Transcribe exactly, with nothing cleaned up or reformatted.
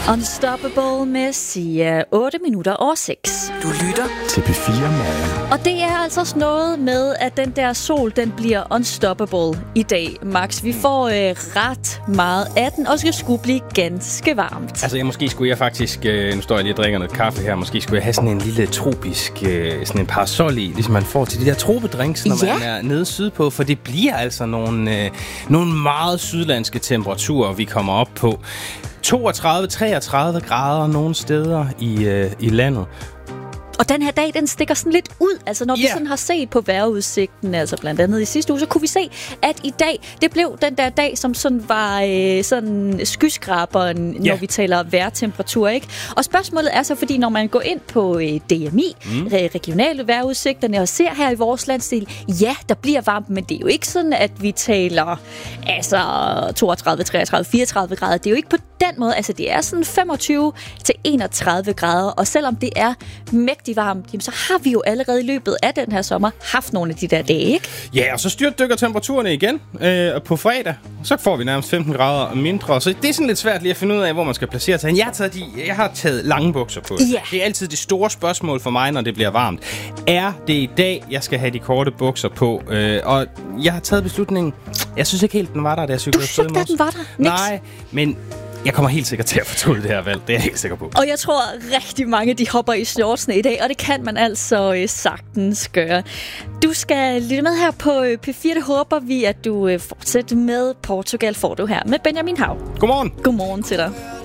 Unstoppable med Sia, otte minutter over seks. Du lytter til P fire Morgen. Og det er altså også noget med, at den der sol, den bliver unstoppable i dag, Max. Vi får øh, ret meget af den, og skal skulle blive ganske varmt. Altså, jeg, måske skulle jeg faktisk, øh, nu står jeg lige og drikker noget kaffe her, måske skulle jeg have sådan en lille tropisk, øh, sådan en parasol i, ligesom man får til de der tropedrinks, når Ja. man er nede sydpå, for det bliver altså nogle, øh, nogle meget sydlandske temperaturer, vi kommer op på. toogtredive til treogtredive grader nogle steder i, øh, i landet. Og den her dag, den stikker sådan lidt ud. Altså, når yeah. vi sådan har set på vejrudsigten, altså blandt andet i sidste uge, så kunne vi se, at i dag, det blev den der dag, som sådan var øh, sådan skyskraberen, når Yeah. vi taler vejrtemperatur, ikke? Og spørgsmålet er så, fordi når man går ind på øh, D M I, mm. regionale vejrudsigterne, og ser her i vores landsdel, ja, der bliver varmt, men det er jo ikke sådan, at vi taler altså toogtredive, treogtredive, fireogtredive grader. Det er jo ikke på den måde. Altså, det er sådan femogtyve til enogtredive grader, og selvom det er mægtigt varmt, jamen, så har vi jo allerede i løbet af den her sommer haft nogle af de der dage, ikke? Ja, og så styrtdykker temperaturerne igen øh, på fredag. Så får vi nærmest femten grader mindre. Så det er sådan lidt svært lige at finde ud af, hvor man skal placere sig. Jeg har taget, de, jeg har taget lange bukser på. Ja. Det er altid det store spørgsmål for mig, når det bliver varmt. Er det i dag, jeg skal have de korte bukser på? Øh, og jeg har taget beslutningen. Jeg synes ikke helt, den var der, da jeg cyklede. Du synes ikke, at den var der? Niks. Nej, men jeg kommer helt sikkert til at fortryde det her valg. Det er jeg helt sikker på. Og jeg tror, rigtig mange de hopper i shortsene i dag, og det kan man altså øh, sagtens gøre. Du skal lytte med her på øh, P fire. Det håber vi, at du øh, fortsætter med. Portugal får du her med Benjamin Hav. Godmorgen. Godmorgen til dig.